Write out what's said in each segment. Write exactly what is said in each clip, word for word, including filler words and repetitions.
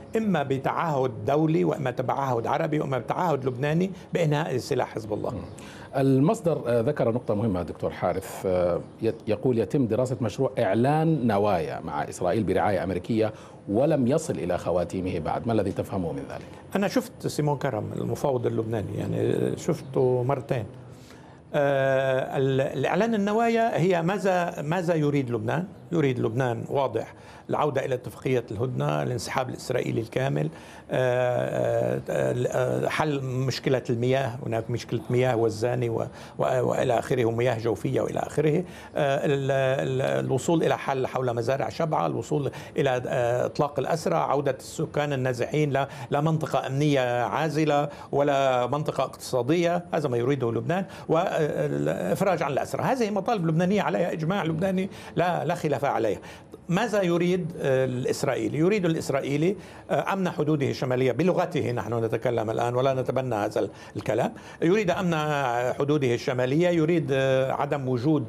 إما بتعهد دولي وإما بتعهد عربي وإما بتعهد لبناني بإنهاء سلاح حزب الله. المصدر ذكر نقطة مهمة دكتور حارث، يقول يتم دراسة مشروع إعلان نوايا مع إسرائيل برعاية أمريكية ولم يصل إلى خواتيمه بعد. ما الذي تفهمه من ذلك؟ أنا شفت سيمون كرم المفاوض اللبناني، يعني شفته مرتين. آه الإعلان النوايا هي ماذا ماذا يريد لبنان؟ يريد لبنان واضح العودة إلى اتفاقية الهدنة، الانسحاب الإسرائيلي الكامل، حل مشكلة المياه، هناك مشكلة مياه والزاني وإلى آخره، ومياه جوفية وإلى آخره، الوصول إلى حل حول مزارع شبعة، الوصول إلى إطلاق الأسرى، عودة السكان النازحين لا لا منطقة أمنية عازلة ولا منطقة اقتصادية، هذا ما يريده لبنان، والإفراج عن الأسرى. هذه مطالب لبنانية عليها إجماع لبناني لا لا خلاف عليها. ماذا يريد الإسرائيلي؟ يريد الإسرائيلي أمن حدوده الشمالية بلغته، نحن نتكلم الآن ولا نتبنى هذا الكلام. يريد أمن حدوده الشمالية، يريد عدم وجود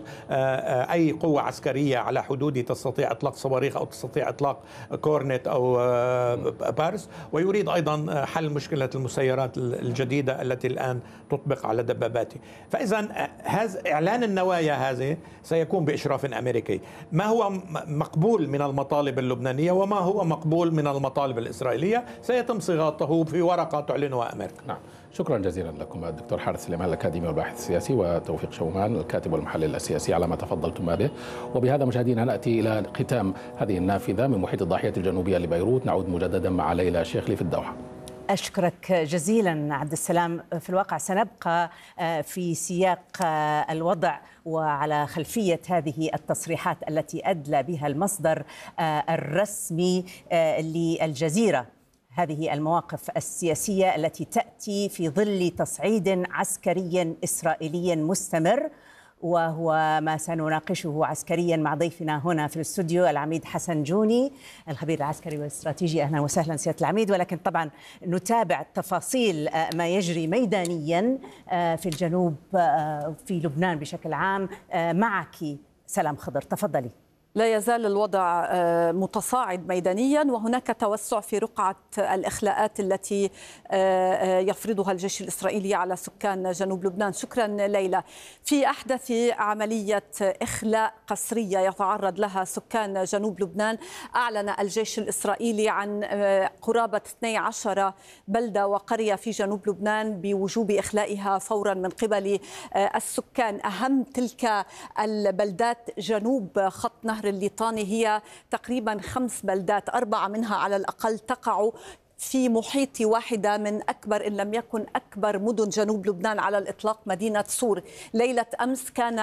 أي قوة عسكرية على حدوده تستطيع إطلاق صواريخ أو تستطيع إطلاق كورنت أو بارس، ويريد أيضا حل مشكلة المسيرات الجديدة التي الآن تطبق على دباباته. فإذا هذا إعلان النوايا هذه سيكون بإشراف أمريكي. ما هو مقبول من المطالب اللبنانية وما هو مقبول من المطالب الإسرائيلية سيتم صياغته في ورقة تعلنها أمريكا. نعم، شكرا جزيلا لكم الدكتور حارث سليمان الأكاديمي والباحث السياسي، وتوفيق شومان الكاتب والمحلل السياسي على ما تفضلتم به. وبهذا مشاهدينا نأتي إلى ختام هذه النافذة من محيط الضاحية الجنوبية لبيروت. نعود مجددا مع ليلى شيخلي في الدوحة. أشكرك جزيلا عبد السلام. في الواقع سنبقى في سياق الوضع وعلى خلفية هذه التصريحات التي أدلى بها المصدر الرسمي للجزيرة، هذه المواقف السياسية التي تأتي في ظل تصعيد عسكري إسرائيلي مستمر، وهو ما سنناقشه عسكريا مع ضيفنا هنا في الاستوديو العميد حسن جوني الخبير العسكري والاستراتيجي. أهلا وسهلا سيادة العميد. ولكن طبعا نتابع تفاصيل ما يجري ميدانيا في الجنوب في لبنان بشكل عام. معك سلام خضر، تفضلي. لا يزال الوضع متصاعد ميدانيا، وهناك توسع في رقعة الإخلاءات التي يفرضها الجيش الإسرائيلي على سكان جنوب لبنان. شكرا ليلى. في أحدث عملية إخلاء قسرية يتعرض لها سكان جنوب لبنان، أعلن الجيش الإسرائيلي عن قرابة اثنتي عشرة بلدة وقرية في جنوب لبنان بوجوب إخلائها فورا من قبل السكان. أهم تلك البلدات جنوب خط نهر الليطاني هي تقريبا خمس بلدات، أربعة منها على الأقل تقع في محيط واحدة من أكبر إن لم يكن أكبر مدن جنوب لبنان على الإطلاق، مدينة صور. ليلة أمس كان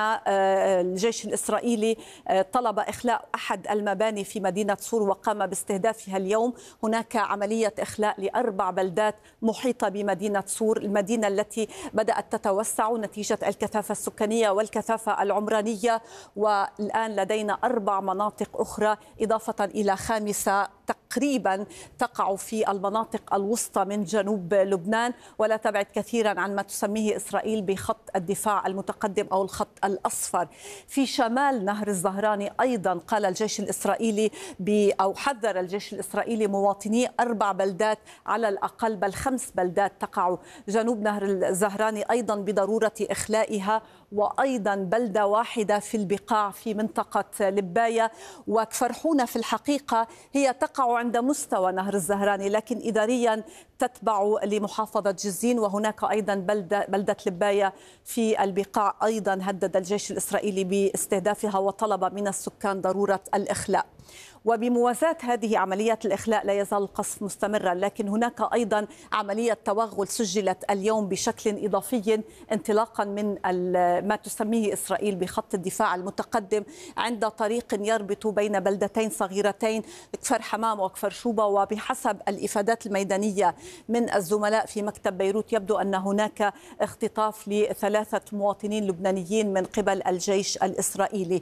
الجيش الإسرائيلي طلب إخلاء أحد المباني في مدينة صور وقام باستهدافها اليوم. هناك عملية إخلاء لأربع بلدات محيطة بمدينة صور، المدينة التي بدأت تتوسع نتيجة الكثافة السكانية والكثافة العمرانية، والآن لدينا أربع مناطق أخرى إضافة إلى خامسة تقريبا تقع في المناطق الوسطى من جنوب لبنان، ولا تبعد كثيرا عن ما تسميه إسرائيل بخط الدفاع المتقدم أو الخط الأصفر. في شمال نهر الزهراني أيضا قال الجيش الإسرائيلي أو حذر الجيش الإسرائيلي مواطني أربع بلدات على الأقل، بل خمس بلدات تقع جنوب نهر الزهراني أيضا بضرورة إخلائها، وأيضا بلدة واحدة في البقاع في منطقة لباية. وكفرحونة في الحقيقة هي تقع عند مستوى نهر الزهراني لكن إداريا تتبع لمحافظة جزين، وهناك أيضا بلدة, بلدة لباية في البقاع أيضا هدد الجيش الإسرائيلي باستهدافها وطلب من السكان ضرورة الإخلاء. وبموازاة هذه عمليات الإخلاء لا يزال القصف مستمرا، لكن هناك أيضا عملية توغل سجلت اليوم بشكل إضافي انطلاقا من ما تسميه إسرائيل بخط الدفاع المتقدم عند طريق يربط بين بلدتين صغيرتين كفر حمام وكفر شوبة. وبحسب الإفادات الميدانية من الزملاء في مكتب بيروت يبدو أن هناك اختطاف لثلاثة مواطنين لبنانيين من قبل الجيش الإسرائيلي.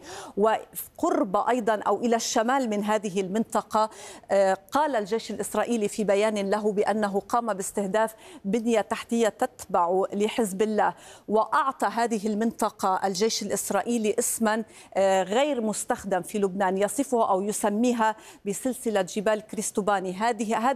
وقرب أيضا أو إلى الشمال من هذه المنطقة قال الجيش الإسرائيلي في بيان له بأنه قام باستهداف بنية تحتية تتبع لحزب الله، وأعطى هذه المنطقة الجيش الإسرائيلي اسما غير مستخدم في لبنان يصفه أو يسميها بسلسلة جبال كريستوباني. هذه